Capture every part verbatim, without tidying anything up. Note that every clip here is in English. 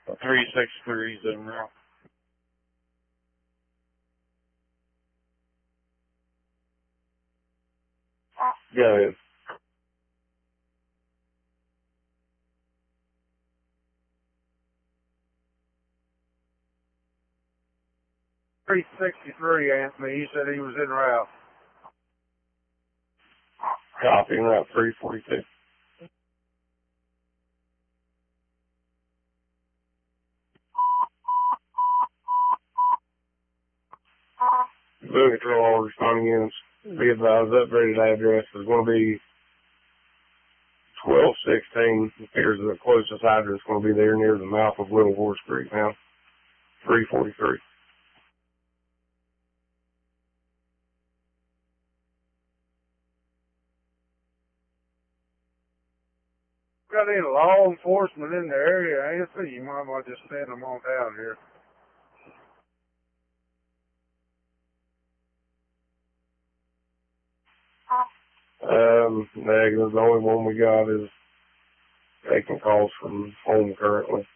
three six three zero. Go ahead. three sixty-three, Anthony. He said he was en route. Copy, en route three forty-two. Boom control, all responding units. Be advised, upgraded address is going to be twelve sixteen. Here's the closest address going to be there near the mouth of Little Horse Creek now. three forty-three. Got any law enforcement in the area, Anthony? You might want to just send them on down here. Um, negative. The only one we got is taking calls from home currently.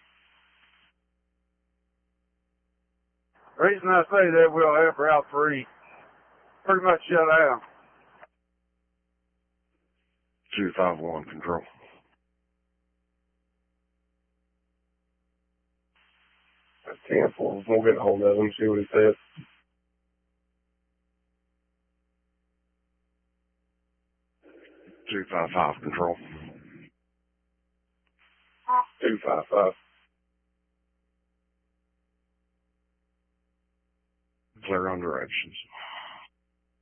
The reason I say that, we'll have Route three pretty much shut down. two five one, control. ten four. We'll get a hold of him, see what he says. two five five, control. two five five. Clear on directions.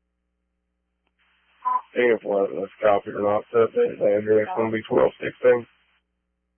ten four, let's copy or not. The address going to be twelve sixteen.